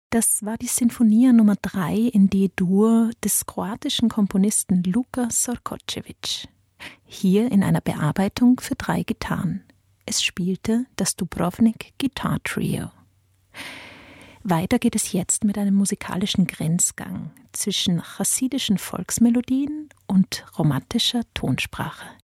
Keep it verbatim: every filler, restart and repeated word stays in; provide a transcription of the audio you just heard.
Das war die Sinfonia Nummer drei in D-Dur des kroatischen Komponisten Luka Sorkočević. Hier in einer Bearbeitung für drei Gitarren. Es spielte das Dubrovnik Guitar Trio. Weiter geht es jetzt mit einem musikalischen Grenzgang zwischen chassidischen Volksmelodien und romantischer Tonsprache.